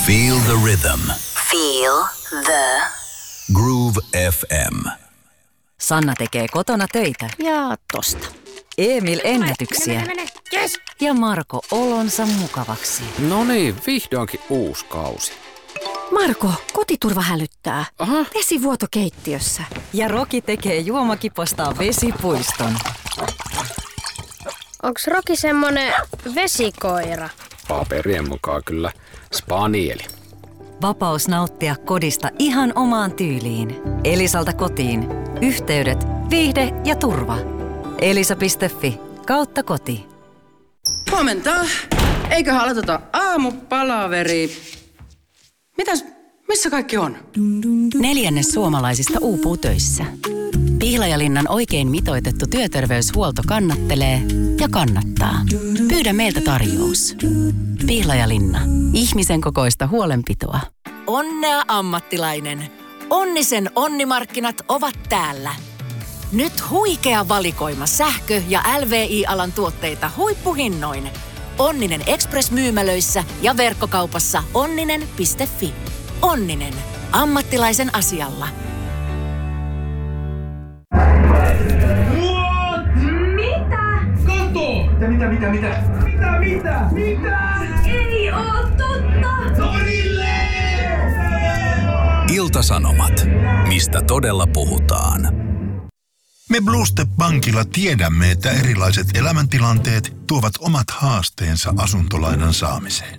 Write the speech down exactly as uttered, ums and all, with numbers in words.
Feel the rhythm. Feel the Groove F M. Sanna tekee kotona töitä. Ja tosta. Emil ennätyksiä. Mene, mene, mene. Yes. Ja Marko olonsa mukavaksi. No niin, vihdoinkin uusi kausi. Marko, kotiturva hälyttää. Aha. Vesivuoto keittiössä. Ja Roki tekee juomakipostaan vesipuiston. Onks Roki semmonen vesikoira? Paperien mukaan kyllä spanieli. Vapaus nauttia kodista ihan omaan tyyliin. Elisalta kotiin. Yhteydet, viihde ja turva. Elisa piste fi kautta koti. Huomenta. Eiköhän aloiteta aamupalaveri. Mitäs, missä kaikki on? Neljännes suomalaisista uupuu töissä. Pihlajalinnan oikein mitoitettu työterveyshuolto kannattelee ja kannattaa. Pyydä meiltä tarjous. Pihlajalinna. Ihmisen kokoista huolenpitoa. Onnea ammattilainen. Onnisen onnimarkkinat ovat täällä. Nyt huikea valikoima sähkö- ja L V I-alan tuotteita huippuhinnoin. Onninen Express-myymälöissä ja verkkokaupassa onninen piste fi. Onninen. Ammattilaisen asialla. Mitä, mitä, mitä, mitä? Mitä, mitä, mitä? Ei oo totta! Torille! Ilta-Sanomat. Mistä todella puhutaan? Me Blue Step Bankilla tiedämme, että erilaiset elämäntilanteet tuovat omat haasteensa asuntolainan saamiseen.